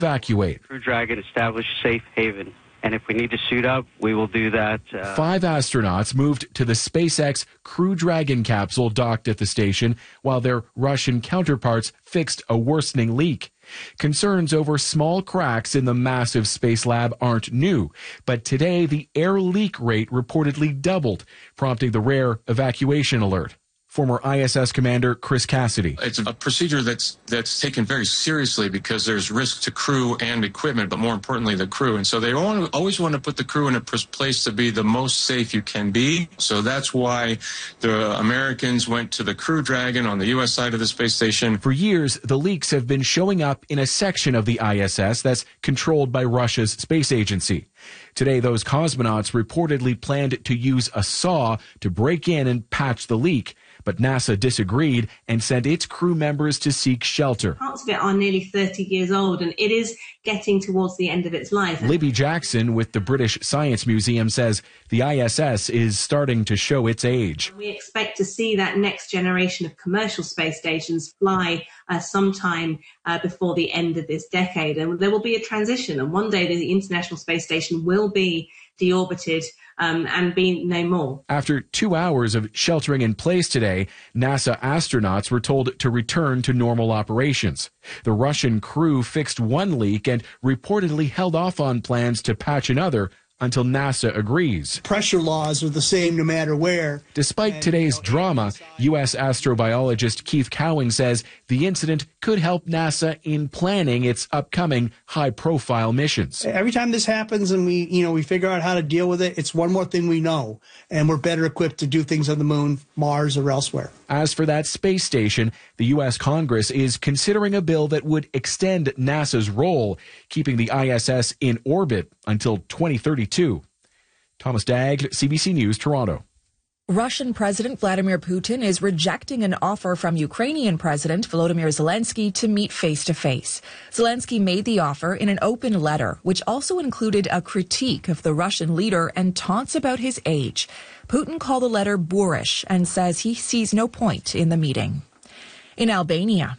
evacuate. Crew Dragon established safe haven. And if we need to suit up, we will do that. 5 astronauts moved to the SpaceX Crew Dragon capsule docked at the station, while their Russian counterparts fixed a worsening leak. Concerns over small cracks in the massive space lab aren't new, but today the air leak rate reportedly doubled, prompting the rare evacuation alert. Former ISS commander Chris Cassidy. It's a procedure that's taken very seriously because there's risk to crew and equipment, but more importantly, the crew. And so they always want to put the crew in a place to be the most safe you can be. So that's why the Americans went to the Crew Dragon on the U.S. side of the space station. For years, the leaks have been showing up in a section of the ISS that's controlled by Russia's space agency. Today, those cosmonauts reportedly planned to use a saw to break in and patch the leak. But NASA disagreed and sent its crew members to seek shelter. Parts of it are nearly 30 years old, and it is getting towards the end of its life. Libby Jackson with the British Science Museum says the ISS is starting to show its age. We expect to see that next generation of commercial space stations fly sometime before the end of this decade. And there will be a transition, and one day the International Space Station will be deorbited and be no more. After 2 hours of sheltering in place today, NASA astronauts were told to return to normal operations. The Russian crew fixed one leak and reportedly held off on plans to patch another until NASA agrees. Pressure laws are the same no matter where. Despite today's drama, U.S. astrobiologist Keith Cowing says the incident could help NASA in planning its upcoming high-profile missions. Every time this happens and we figure out how to deal with it, it's one more thing we know, and we're better equipped to do things on the moon, Mars, or elsewhere. As for that space station, the U.S. Congress is considering a bill that would extend NASA's role, keeping the ISS in orbit until 2032. Thomas Dagg, CBC News, Toronto. Russian President Vladimir Putin is rejecting an offer from Ukrainian President Volodymyr Zelensky to meet face-to-face. Zelensky made the offer in an open letter, which also included a critique of the Russian leader and taunts about his age. Putin called the letter boorish and says he sees no point in the meeting. In Albania,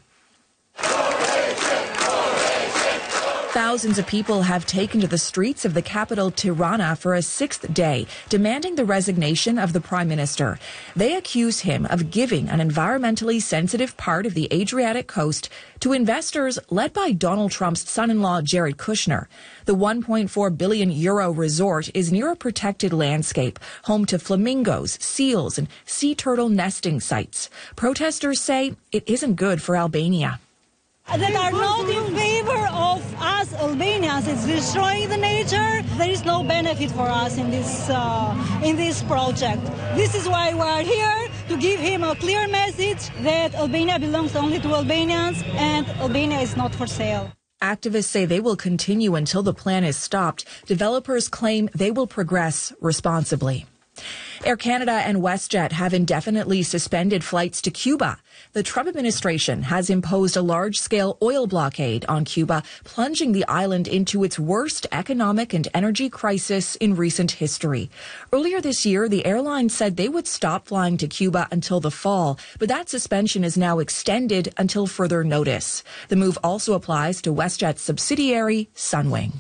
thousands of people have taken to the streets of the capital, Tirana, for a 6th day, demanding the resignation of the prime minister. They accuse him of giving an environmentally sensitive part of the Adriatic coast to investors led by Donald Trump's son-in-law, Jared Kushner. The €1.4 billion resort is near a protected landscape, home to flamingos, seals, and sea turtle nesting sites. Protesters say it isn't good for Albania. That are not in favor of us Albanians. It's destroying the nature. There is no benefit for us in this project. This is why we are here, to give him a clear message that Albania belongs only to Albanians and Albania is not for sale. Activists say they will continue until the plan is stopped. Developers claim they will progress responsibly. Air Canada and WestJet have indefinitely suspended flights to Cuba. The Trump administration has imposed a large-scale oil blockade on Cuba, plunging the island into its worst economic and energy crisis in recent history. Earlier this year, the airline said they would stop flying to Cuba until the fall, but that suspension is now extended until further notice. The move also applies to WestJet's subsidiary, Sunwing.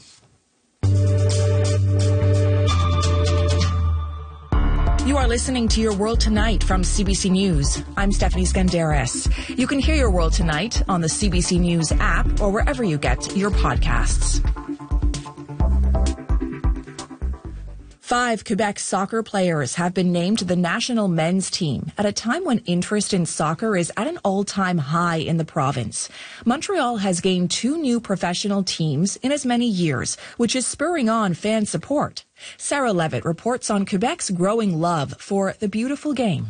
You are listening to Your World Tonight from CBC News. I'm Stephanie Skandaris. You can hear Your World Tonight on the CBC News app or wherever you get your podcasts. 5 Quebec soccer players have been named to the national men's team at a time when interest in soccer is at an all-time high in the province. Montreal has gained 2 new professional teams in as many years, which is spurring on fan support. Sarah Levitt reports on Quebec's growing love for the beautiful game.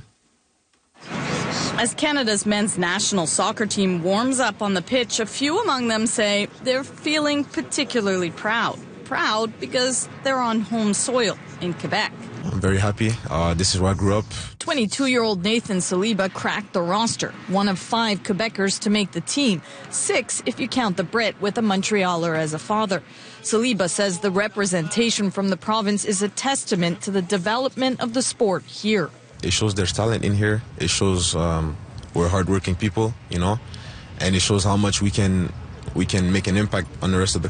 As Canada's men's national soccer team warms up on the pitch, a few among them say they're feeling particularly proud. Proud because they're on home soil in Quebec. I'm very happy. This is where I grew up. 22-year-old Nathan Saliba cracked the roster, one of 5 Quebecers to make the team, 6 if you count the Brit with a Montrealer as a father. Saliba says the representation from the province is a testament to the development of the sport here. It shows there's talent in here. It shows we're hardworking people, and it shows how much we can make an impact on the rest of the